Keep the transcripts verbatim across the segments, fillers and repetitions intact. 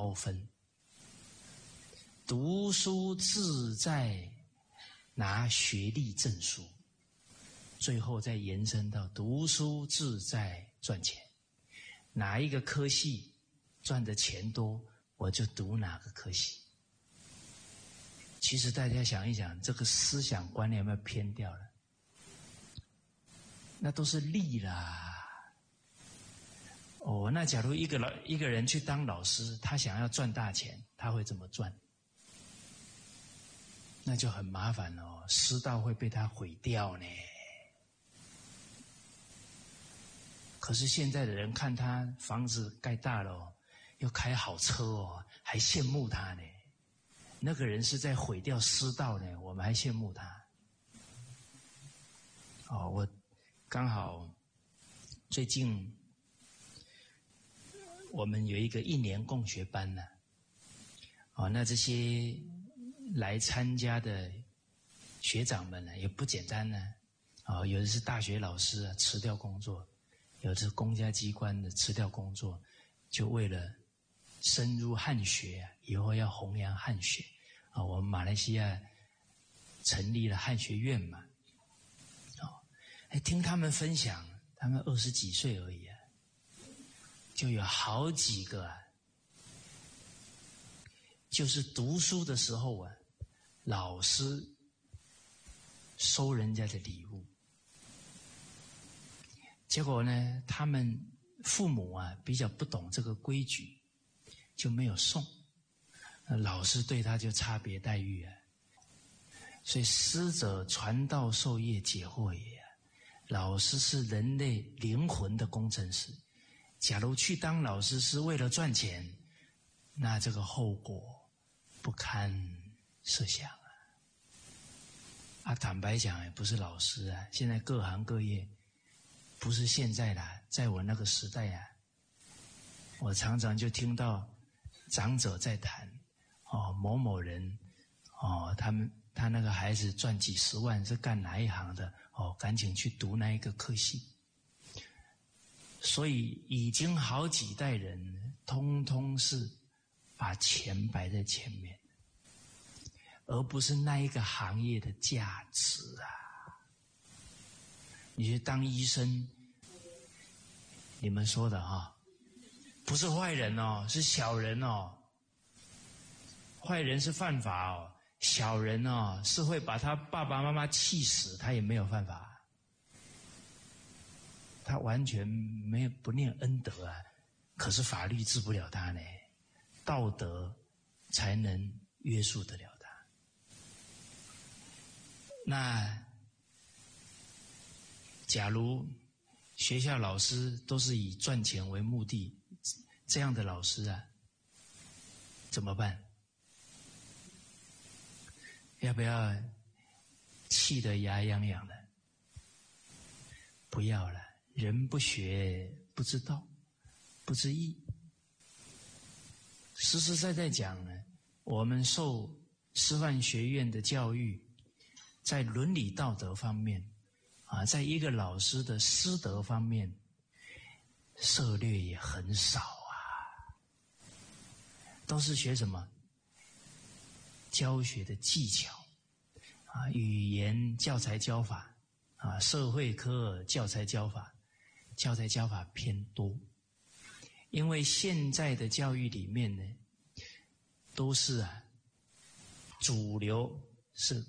高分。读书自在拿学历证书，最后再延伸到读书自在赚钱。哪一个科系赚的钱多，我就读哪个科系。其实大家想一想，这个思想观念有没有偏掉了？那都是利啦。哦，那假如一个老一个人去当老师，他想要赚大钱，他会怎么赚？那就很麻烦哦，师道会被他毁掉呢。可是现在的人看他房子盖大了哦，又开好车哦，还羡慕他呢。那个人是在毁掉师道呢，我们还羡慕他。哦，我刚好最近我们有一个一年共学班呢、啊，哦，那这些来参加的学长们呢，也不简单呢。啊、哦，有的是大学老师啊，辞掉工作；有的是公家机关的辞掉工作，就为了深入汉学啊，以后要弘扬汉学啊、哦。我们马来西亚成立了汉学院嘛，哦，哎，听他们分享，他们二十几岁而已啊，就有好几个啊，就是读书的时候啊，老师收人家的礼物，结果呢，他们父母啊比较不懂这个规矩，就没有送，老师对他就差别待遇啊。所以师者，传道授业解惑也啊。老师是人类灵魂的工程师，假如去当老师是为了赚钱，那这个后果不堪设想啊！啊，坦白讲，也不是老师啊，现在各行各业，不是现在啦，在我那个时代啊，我常常就听到长者在谈，哦，某某人，哦，他们他那个孩子赚几十万，是干哪一行的？哦，赶紧去读那一个科系。所以已经好几代人，通通是把钱摆在前面，而不是那一个行业的价值啊！你去当医生，你们说的哈，不是坏人哦，是小人哦。坏人是犯法哦，小人哦是会把他爸爸妈妈气死，他也没有犯法。他完全没有不念恩德啊，可是法律治不了他呢，道德才能约束得了他。那假如学校老师都是以赚钱为目的，这样的老师啊，怎么办？要不要气得牙痒痒的？不要了。人不学不知道，不知义。实实在在讲呢，我们受师范学院的教育，在伦理道德方面啊，在一个老师的师德方面，涉略也很少啊。都是学什么？教学的技巧啊，语言教材教法啊，社会科教材教法。教材教法偏多，因为现在的教育里面呢，都是啊，主流是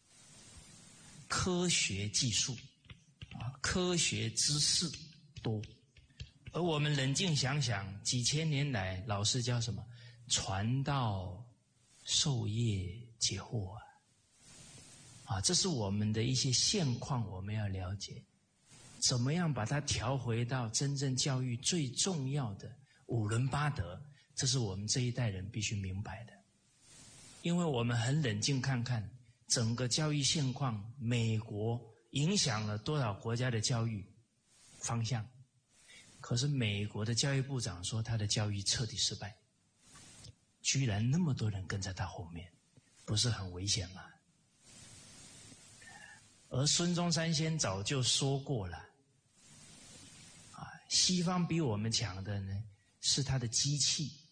科学技术啊，科学知识多，而我们冷静想想，几千年来，老师教什么？传道授业解惑啊，啊，这是我们的一些现况，我们要了解。怎么样把它调回到真正教育最重要的五伦八德？这是我们这一代人必须明白的。因为我们很冷静看看整个教育现况，美国影响了多少国家的教育方向？可是美国的教育部长说他的教育彻底失败，居然那么多人跟在他后面，不是很危险吗？而孙中山先早就说过了，啊，西方比我们强的呢是他的机器，